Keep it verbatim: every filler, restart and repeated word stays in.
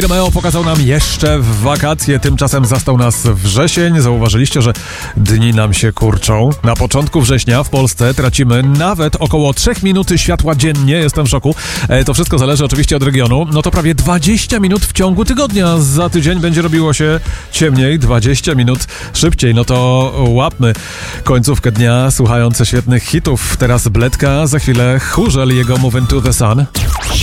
Romeo pokazał nam jeszcze w wakacje, tymczasem zastał nas wrzesień. Zauważyliście, że dni nam się kurczą. Na początku września w Polsce tracimy nawet około trzy minuty światła dziennie. Jestem w szoku. E, to wszystko zależy oczywiście od regionu. No to prawie dwadzieścia minut w ciągu tygodnia. Za tydzień będzie robiło się ciemniej, dwadzieścia minut szybciej. No to łapmy końcówkę dnia słuchając świetnych hitów. Teraz Bledka, za chwilę Chórzel, jego Move Into the Sun.